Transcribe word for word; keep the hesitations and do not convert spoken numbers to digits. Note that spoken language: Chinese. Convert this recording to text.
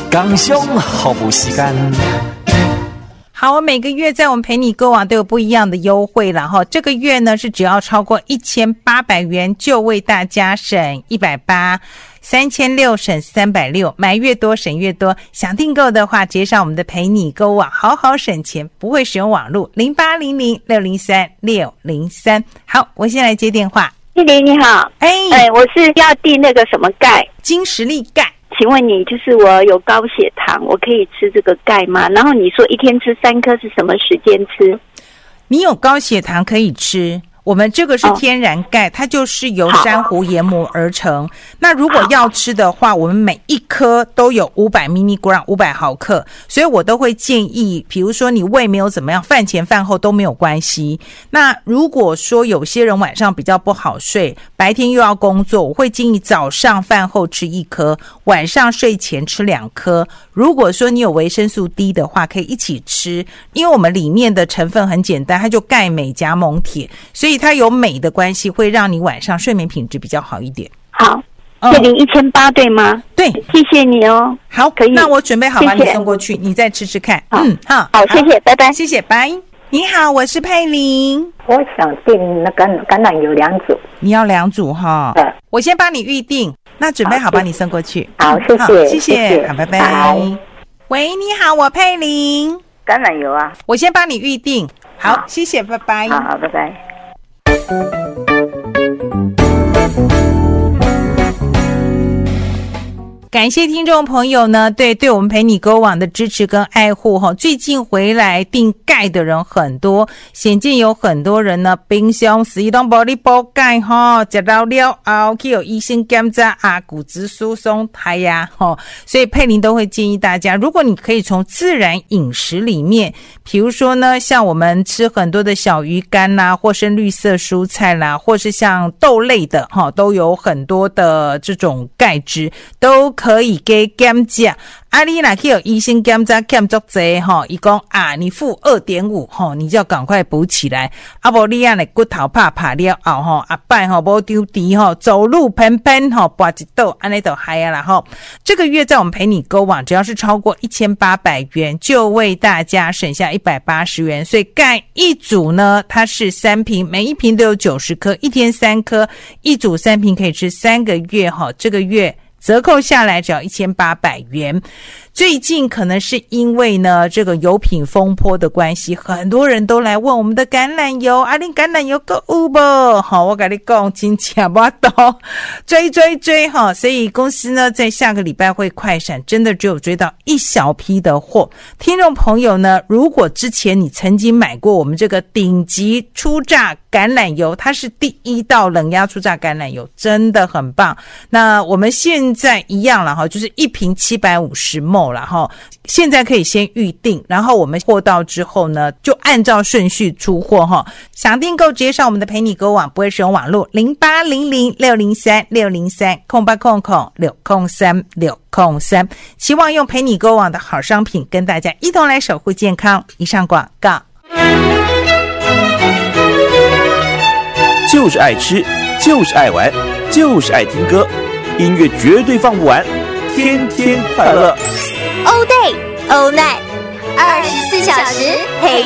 工商服务时间。 好，每个月在我们陪你购网都有不一样的优惠了哈。这个月呢是只要超过一千八百元就为大家省一百八，三千六省三百六，买越多省越多。想订购的话，直接上我们的陪你购网，好好省钱，不会使用网络零八零零六零三六零三。好，我先来接电话。 丽玲你好，哎哎，我是要订那个什么钙， 金实力钙。 请问你就是我有高血糖，我可以吃这个钙吗？然后你说一天吃三颗是什么时间吃？ 你有高血糖可以吃，我们这个是天然钙，它就是由珊瑚研磨而成。那如果要吃的话，我们每一颗都有五百 milligram 五百毫克，所以我都会建议，比如说你胃没有怎么样，饭前饭后都没有关系。那如果说有些人晚上比较不好睡，白天又要工作，我会建议早上饭后吃一颗，晚上睡前吃两颗。如果说你有维生素 D 的话，可以一起吃，因为我们里面的成分很简单，它就钙镁加锰铁，所以它有镁的关系，会让你晚上睡眠品质比较好一点。 好，这零一千八对吗？ 对， 谢谢你哦。 好，可以。那我准备好把你送过去，你再吃吃看。 好嗯，好， 好，谢谢，拜拜。 谢谢，拜。你好，我是佩玲。 我想订那个橄榄油两组。 你要两组哈？ 对。 我先帮你预定，那准备好把你送过去。 好，谢谢， 好谢谢， 谢谢好，拜拜。拜喂，你好，我佩玲。 橄榄油啊， 我先帮你预定。好， 好谢谢，拜拜。 好好，拜拜。 感谢听众朋友呢对对我们陪你购网的支持跟爱护哈。最近回来订钙的人很多，显见有很多人呢平常时都没你补钙哈，吃到了后去有医生检查啊骨质疏松胎呀哈，所以佩玲都会建议大家，如果你可以从自然饮食里面，比如说呢像我们吃很多的小鱼干啦，或是绿色蔬菜啦，或是像豆类的哈，都有很多的这种钙质都可以给检查。啊，你若去有医生检查检足济吼，伊讲啊，你负 二点五 吼，你就要赶快补起来。啊无你安尼骨头拍拍了后吼，啊摆吼无丢低吼，走路喷喷吼，拔一豆安尼就嗨啊啦吼。这个月在我们陪你购网，只要是超过一千八百元，就为大家省下一百八十元。所以钙一组呢，它是三瓶，每一瓶都有九十颗，一天三颗，一组三瓶可以吃三个月哈。这个月折扣下来只要一千八百元。最近可能是因为呢这个油品风波的关系，很多人都来问我们的橄榄油，啊你橄榄油够有不？好，我跟你讲真假不到追追追哈，所以公司呢在下个礼拜会快闪，真的只有追到一小批的货。听众朋友呢，如果之前你曾经买过我们这个顶级初榨橄榄油，它是第一道冷压初榨橄榄油，真的很棒。那我们现在一样了哈，就是一瓶七百五十 ml 啦哈，现在可以先预定，然后我们货到之后呢，就按照顺序出货哈。想订购直接上我们的陪你购网，不会使用网络零八零零六零三六零三空八空空六空三六空三，期望用陪你购网的好商品跟大家一同来守护健康。以上广告。 就是爱吃，就是爱玩，就是爱听歌，音乐绝对放不完，天天快乐。 All day, all night， 二十四小时陪